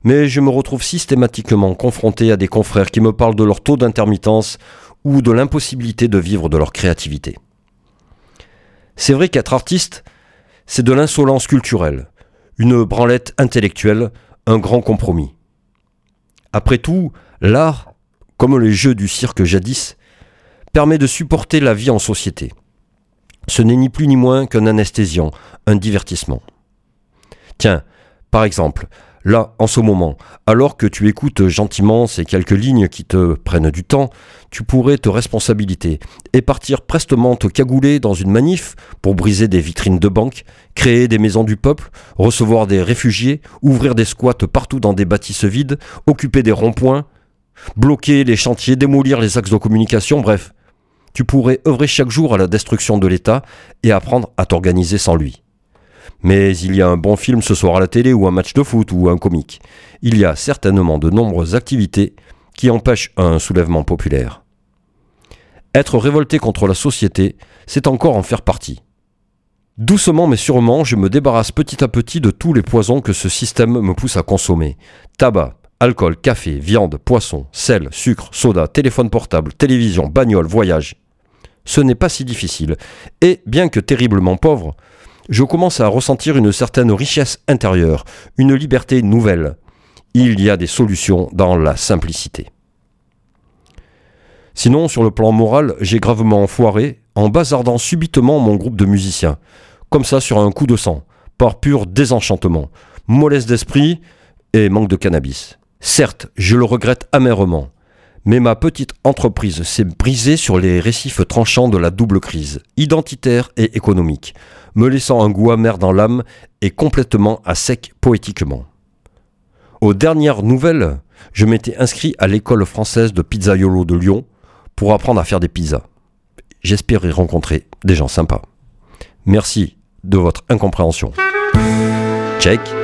mais je me retrouve systématiquement confronté à des confrères qui me parlent de leur taux d'intermittence ou de l'impossibilité de vivre de leur créativité. C'est vrai qu'être artiste, c'est de l'insolence culturelle, une branlette intellectuelle, un grand compromis. Après tout, l'art, comme les jeux du cirque jadis, permet de supporter la vie en société. Ce n'est ni plus ni moins qu'un anesthésiant, un divertissement. Tiens, par exemple, là, en ce moment, alors que tu écoutes gentiment ces quelques lignes qui te prennent du temps, tu pourrais te responsabiliser et partir prestement te cagouler dans une manif pour briser des vitrines de banque, créer des maisons du peuple, recevoir des réfugiés, ouvrir des squats partout dans des bâtisses vides, occuper des ronds-points, bloquer les chantiers, démolir les axes de communication, bref. Tu pourrais œuvrer chaque jour à la destruction de l'État et apprendre à t'organiser sans lui. Mais il y a un bon film ce soir à la télé ou un match de foot ou un comique. Il y a certainement de nombreuses activités qui empêchent un soulèvement populaire. Être révolté contre la société, c'est encore en faire partie. Doucement mais sûrement, je me débarrasse petit à petit de tous les poisons que ce système me pousse à consommer. Tabac, alcool, café, viande, poisson, sel, sucre, soda, téléphone portable, télévision, bagnole, voyage. Ce n'est pas si difficile. Et bien que terriblement pauvre, je commence à ressentir une certaine richesse intérieure, une liberté nouvelle. Il y a des solutions dans la simplicité. Sinon, sur le plan moral, j'ai gravement foiré en bazardant subitement mon groupe de musiciens, comme ça sur un coup de sang, par pur désenchantement, mollesse d'esprit et manque de cannabis. Certes, je le regrette amèrement, mais ma petite entreprise s'est brisée sur les récifs tranchants de la double crise, identitaire et économique, me laissant un goût amer dans l'âme et complètement à sec poétiquement. Aux dernières nouvelles, je m'étais inscrit à l'école française de pizzaiolo de Lyon pour apprendre à faire des pizzas. J'espère y rencontrer des gens sympas. Merci de votre incompréhension. Check.